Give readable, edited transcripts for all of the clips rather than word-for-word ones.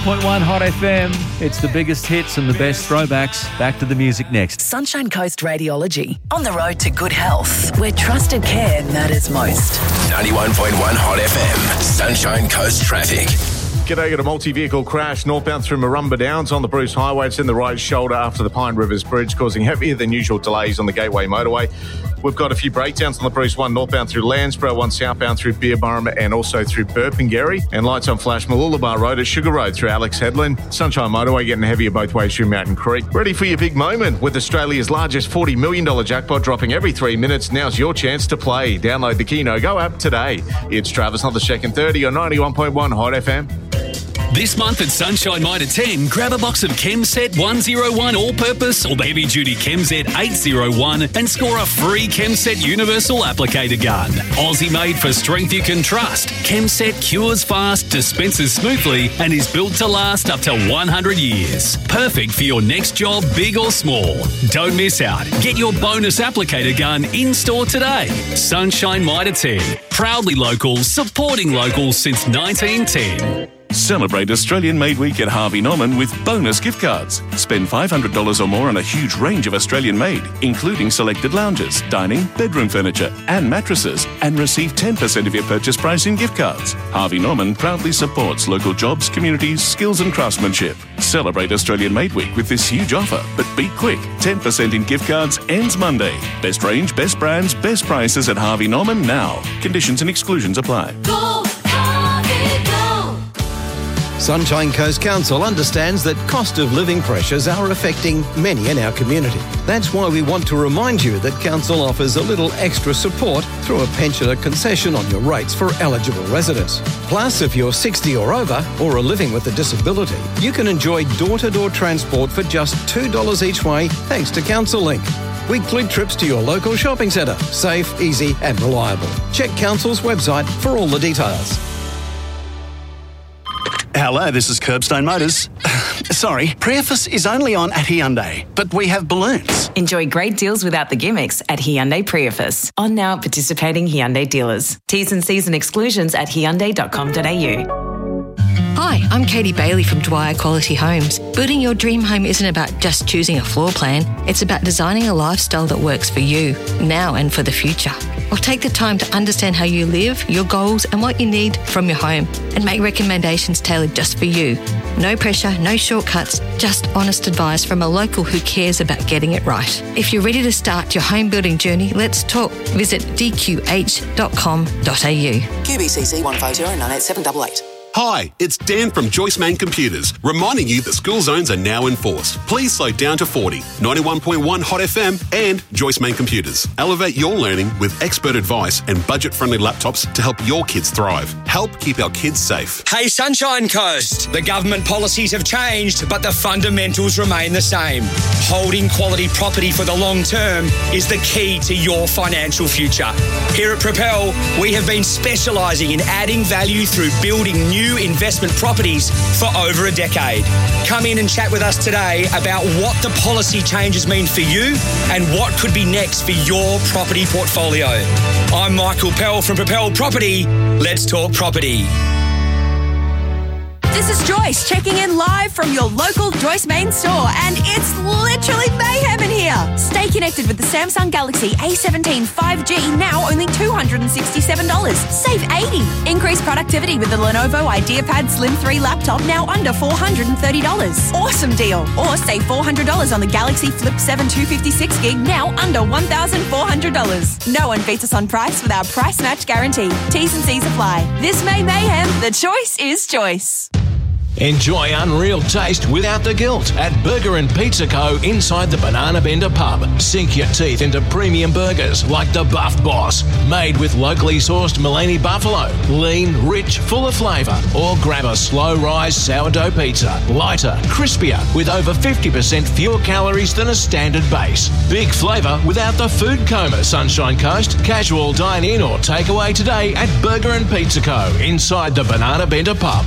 91.1 Hot FM. It's the biggest hits and the best throwbacks. Back to the music next. Sunshine Coast Radiology. On the road to good health, where trusted care matters most. 91.1 Hot FM. Sunshine Coast traffic. G'day, got a multi-vehicle crash northbound through Marumba Downs on the Bruce Highway. It's in the right shoulder after the Pine Rivers Bridge, causing heavier than usual delays on the Gateway Motorway. We've got a few breakdowns on the Bruce 1 northbound through Landsborough, 1 southbound through Beerburrum and also through Burpengary. And lights on flash Mooloolaba Road at Sugar Road through Alex Headland. Sunshine Motorway getting heavier both ways through Mountain Creek. Ready for your big moment with Australia's largest $40 million jackpot dropping every 3 minutes. Now's your chance to play. Download the Keno Go app today. It's Travis on the second 30 on 91.1 Hot FM. This month at Sunshine Mitre 10, grab a box of ChemSet 101 All-Purpose or Heavy Duty ChemSet 801 and score a free ChemSet Universal Applicator Gun. Aussie made for strength you can trust. ChemSet cures fast, dispenses smoothly and is built to last up to 100 years. Perfect for your next job, big or small. Don't miss out. Get your bonus applicator gun in-store today. Sunshine Mitre 10. Proudly local, supporting locals since 1910. Celebrate Australian Made Week at Harvey Norman with bonus gift cards. Spend $500 or more on a huge range of Australian made, including selected lounges, dining, bedroom furniture and mattresses, and receive 10% of your purchase price in gift cards. Harvey Norman proudly supports local jobs, communities, skills and craftsmanship. Celebrate Australian Made Week with this huge offer, but be quick. 10% in gift cards ends Monday. Best range, best brands, best prices at Harvey Norman now. Conditions and exclusions apply. Go, Harvey, go! Sunshine Coast Council understands that cost of living pressures are affecting many in our community. That's why we want to remind you that Council offers a little extra support through a pensioner concession on your rates for eligible residents. Plus, if you're 60 or over or are living with a disability, you can enjoy door-to-door transport for just $2 each way thanks to Council Link. We include trips to your local shopping centre. Safe, easy and reliable. Check Council's website for all the details. Hello, this is Curbstone Motors. Sorry, Priefus is only on at Hyundai, but we have balloons. Enjoy great deals without the gimmicks at Hyundai Priefus. On now at participating Hyundai dealers. T's and C's and exclusions at hyundai.com.au. Hi, I'm Katie Bailey from Dwyer Quality Homes. Building your dream home isn't about just choosing a floor plan. It's about designing a lifestyle that works for you, now and for the future. I'll take the time to understand how you live, your goals and what you need from your home and make recommendations tailored just for you. No pressure, no shortcuts, just honest advice from a local who cares about getting it right. If you're ready to start your home building journey, let's talk. Visit dqh.com.au. QBCC 1509888. Hi, it's Dan from Joyce Main Computers, reminding you that school zones are now enforced. Please slow down to 40, 91.1 Hot FM and Joyce Main Computers. Elevate your learning with expert advice and budget-friendly laptops to help your kids thrive. Help keep our kids safe. Hey, Sunshine Coast. The government policies have changed, but the fundamentals remain the same. Holding quality property for the long term is the key to your financial future. Here at Propel, we have been specialising in adding value through building new investment properties for over a decade. Come in and chat with us today about what the policy changes mean for you and what could be next for your property portfolio. I'm Michael Pell from Propel Property. Let's talk property. This is Joyce checking in live from your local Joyce Main store, and it's literally mayhem in here. Stay connected with the Samsung Galaxy A17 5G, now only $267. Save $80. Increase productivity with the Lenovo IdeaPad Slim 3 laptop, now under $430. Awesome deal. Or save $400 on the Galaxy Flip 7 256GB, now under $1,400. No one beats us on price with our price match guarantee. T's and C's apply. This May mayhem, the choice is choice. Enjoy unreal taste without the guilt at Burger and Pizza Co. inside the Banana Bender pub. Sink your teeth into premium burgers like the Buff Boss, made with locally sourced Malini buffalo, lean, rich, full of flavour. Or grab a slow-rise sourdough pizza, lighter, crispier, with over 50% fewer calories than a standard base. Big flavour without the food coma, Sunshine Coast. Casual dine-in or takeaway today at Burger and Pizza Co. inside the Banana Bender pub.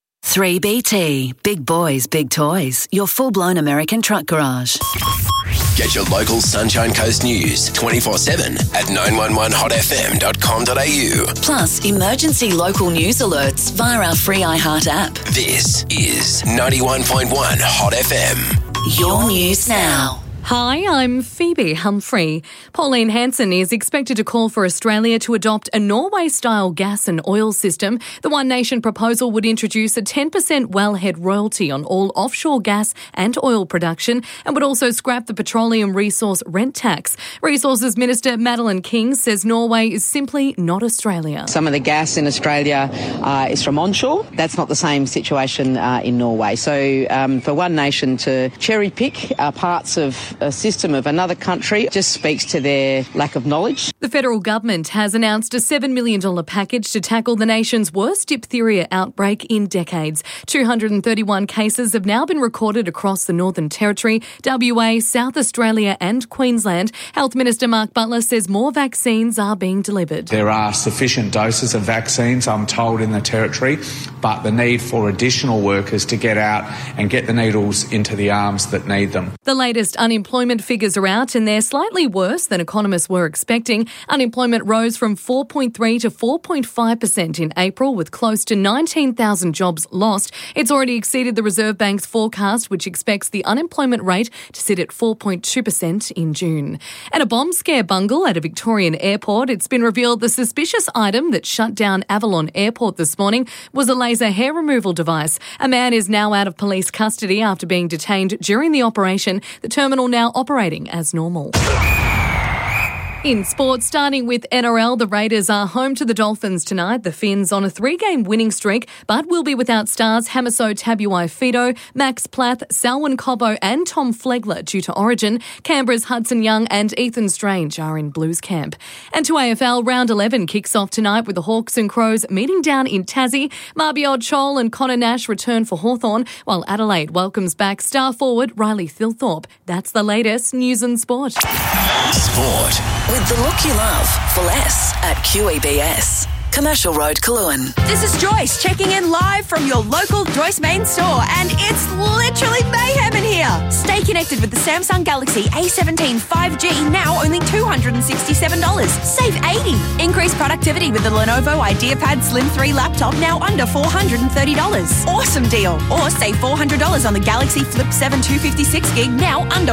3BT, Big Boys, Big Toys, your full-blown American truck garage. Get your local Sunshine Coast news 24/7 at 911hotfm.com.au. Plus, emergency local news alerts via our free iHeart app. This is 91.1 Hot FM. Your news now. Hi, I'm Phoebe Humphrey. Pauline Hanson is expected to call for Australia to adopt a Norway-style gas and oil system. The One Nation proposal would introduce a 10% wellhead royalty on all offshore gas and oil production and would also scrap the petroleum resource rent tax. Resources Minister Madeleine King says Norway is simply not Australia. Some of the gas in Australia is from onshore. That's not the same situation in Norway. So for One Nation to cherry-pick parts of a system of another country just speaks to their lack of knowledge. The federal government has announced a $7 million package to tackle the nation's worst diphtheria outbreak in decades. 231 cases have now been recorded across the Northern Territory, WA, South Australia and Queensland. Health Minister Mark Butler says more vaccines are being delivered. There are sufficient doses of vaccines, I'm told, in the Territory, but the need for additional workers to get out and get the needles into the arms that need them. The latest unemployment figures are out and they're slightly worse than economists were expecting. Unemployment rose from 4.3 to 4.5% in April, with close to 19,000 jobs lost. It's already exceeded the Reserve Bank's forecast, which expects the unemployment rate to sit at 4.2% in June. And a bomb scare bungle at a Victorian airport. It's been revealed the suspicious item that shut down Avalon Airport this morning was a laser hair removal device. A man is now out of police custody after being detained during the operation. The terminal now operating as normal. In sports, starting with NRL, the Raiders are home to the Dolphins tonight. The Finns on a 3-game winning streak, but will be without stars Hamiso Tabuai-Fidow, Max Plath, Selwyn Cobbo and Tom Flegler due to Origin. Canberra's Hudson Young and Ethan Strange are in Blues camp. And to AFL, round 11 kicks off tonight with the Hawks and Crows meeting down in Tassie. Marbiod Chol and Connor Nash return for Hawthorn, while Adelaide welcomes back star forward Riley Thilthorpe. That's the latest news and sport. Sport. With the look you love for less at QEBS. Commercial Road, Coolangatta. This is Joyce checking in live from your local Joyce main store, and it's literally mayhem in here. Stay connected with the Samsung Galaxy A17 5G, now only $267. Save $80. Increase productivity with the Lenovo IdeaPad Slim 3 laptop, now under $430. Awesome deal. Or save $400 on the Galaxy Flip 7 256GB, now under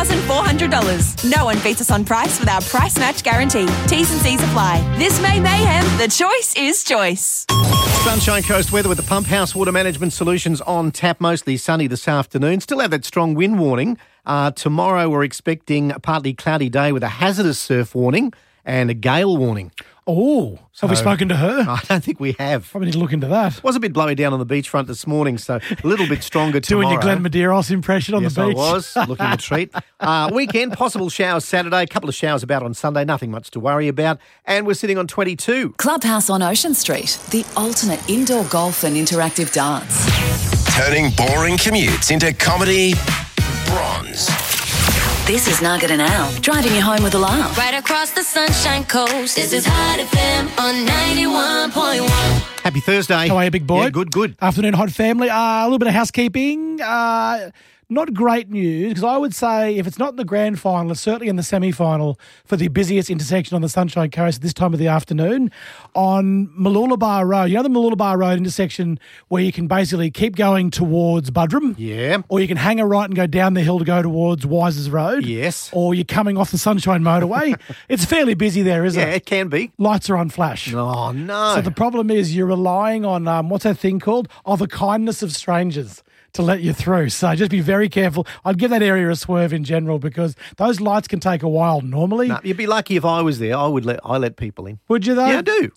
$1,400. No one beats us on price with our price match guarantee. T's and C's apply. This May mayhem, the choice is choice. Sunshine Coast weather with the Pump House Water Management Solutions on tap. Mostly sunny this afternoon. Still have that strong wind warning. Tomorrow we're expecting a partly cloudy day with a hazardous surf warning and a gale warning. Oh, have we spoken to her? I don't think we have. Probably need to look into that. Was a bit blowy down on the beachfront this morning, so a little bit stronger tomorrow. Doing your Glenn Medeiros impression on the beach. Yes, I was. Looking a treat. Weekend, possible showers Saturday, a couple of showers about on Sunday, nothing much to worry about. And we're sitting on 22. Clubhouse on Ocean Street, the ultimate indoor golf and interactive dance. Turning boring commutes into comedy bronze. This is Nugget and Al, driving you home with a laugh. Right across the Sunshine Coast, this is Hot FM on 91.1. Happy Thursday. How are you, big boy? Yeah, good. Afternoon, Hot Family. A little bit of housekeeping. Not great news, because I would say if it's not in the grand final, it's certainly in the semi-final for the busiest intersection on the Sunshine Coast at this time of the afternoon on Mooloolaba Road. You know the Mooloolaba Road intersection where you can basically keep going towards Buderim? Yeah. Or you can hang a right and go down the hill to go towards Wisers Road? Yes. Or you're coming off the Sunshine Motorway? It's fairly busy there, isn't it? Yeah, it can be. Lights are on flash. Oh, no. So the problem is you're relying on, what's that thing called? Oh, the kindness of strangers to let you through. So just be very careful. I'd give that area a swerve in general because those lights can take a while normally. No, you'd be lucky if I was there. I let people in. Would you though? Yeah, I do.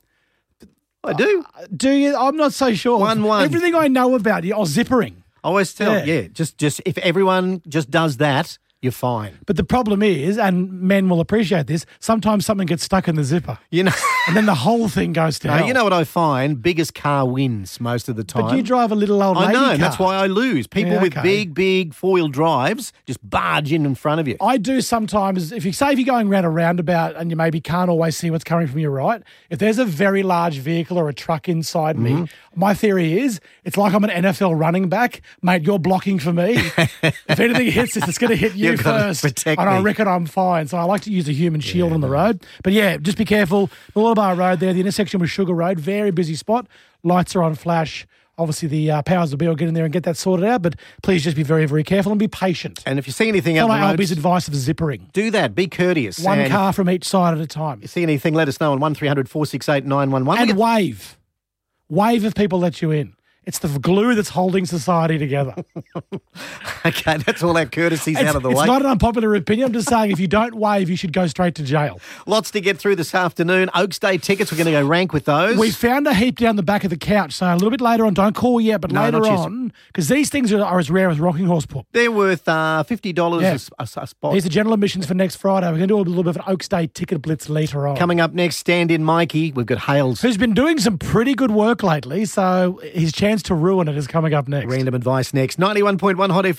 I do. Do you? I'm not so sure. 1-1. Everything I know about you, zippering. I always tell, just if everyone just does that, you're fine. But the problem is, and men will appreciate this, sometimes something gets stuck in the zipper. You know. And then the whole thing goes to hell. You know what I find? Biggest car wins most of the time. But you drive a little old lady car. I know, car. that's why I lose. People with big four-wheel drives just barge in front of you. I do sometimes, if you're going around a roundabout and you maybe can't always see what's coming from your right, if there's a very large vehicle or a truck inside me, my theory is it's like I'm an NFL running back. Mate, you're blocking for me. If anything hits us, it's going to hit you. you You've gotta first, protect and I me. reckon I'm fine. So I like to use a human shield on the road. But yeah, just be careful. Bullabah Road there, the intersection with Sugar Road, very busy spot. Lights are on flash. Obviously, the powers will be will get in there and get that sorted out. But please just be very, very careful and be patient. And if you see anything out Follow on the roads, Albie's advice of zippering. do that. Be courteous. One And car from each side at a time. If you see anything, let us know on 1300 468 911. And wave. Wave if people let you in. It's the glue that's holding society together. Okay, that's all our courtesies out of the way. It's not an unpopular opinion. I'm just saying if you don't wave, you should go straight to jail. Lots to get through this afternoon. Oaks Day tickets, we're going to go rank with those. We found a heap down the back of the couch, so a little bit later on, don't call yet, but No, later not yet. on, because these things are as rare as rocking horse poop. They're worth $50 Yeah. a spot. These are general admissions for next Friday. We're going to do a little bit of an Oaks Day ticket blitz later on. Coming up next, stand-in Mikey. We've got Hales. Who's been doing some pretty good work lately, so his chance to ruin it is coming up next. Random advice next. 91.1 Hot FM.